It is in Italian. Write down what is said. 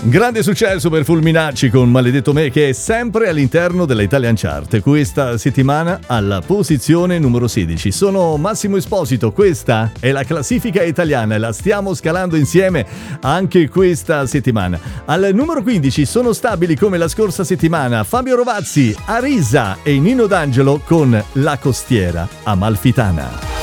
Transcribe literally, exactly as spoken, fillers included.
Grande successo per Fulminacci con Maledetto Me, che è sempre all'interno della Italian Chart. Questa settimana alla posizione numero sedici. Sono Massimo Esposito, questa è la classifica italiana e la stiamo scalando insieme anche questa settimana. Al numero quindici sono stabili come la scorsa settimana Fabio Rovazzi, Arisa e Nino D'Angelo con La Costiera Amalfitana.